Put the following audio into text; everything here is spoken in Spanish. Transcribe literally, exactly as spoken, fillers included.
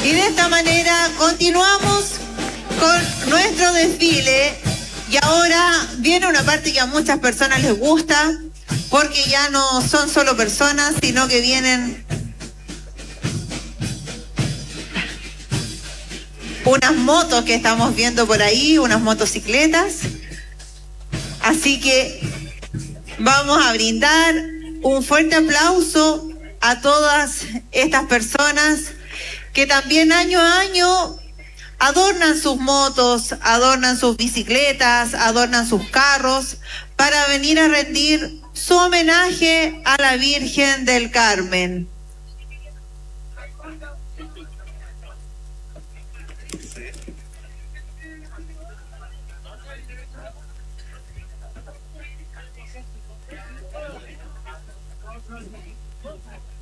Y de esta manera continuamos con nuestro desfile. Y ahora viene una parte que a muchas personas les gusta, porque ya no son solo personas, sino que vienen unas motos que estamos viendo por ahí, unas motocicletas. Así que vamos a brindar un fuerte aplauso a todas estas personas que también año a año adornan sus motos, adornan sus bicicletas, adornan sus carros para venir a rendir su homenaje a la Virgen del Carmen.